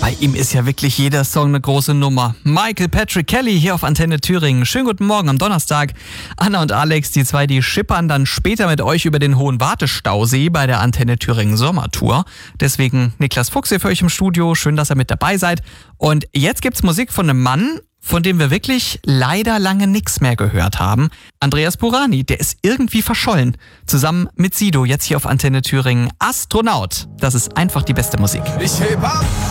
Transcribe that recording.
Bei ihm ist ja wirklich jeder Song eine große Nummer. Michael Patrick Kelly hier auf Antenne Thüringen. Schönen guten Morgen am Donnerstag. Anna und Alex, die zwei, die schippern dann später mit euch über den Hohen Wartestausee bei der Antenne Thüringen Sommertour. Deswegen Niklas Fuchs hier für euch im Studio. Schön, dass ihr mit dabei seid. Und jetzt gibt's Musik von einem Mann, von dem wir wirklich leider lange nichts mehr gehört haben. Andreas Burani, der ist irgendwie verschollen. Zusammen mit Sido, jetzt hier auf Antenne Thüringen. Astronaut. Das ist einfach die beste Musik. Ich heb ab!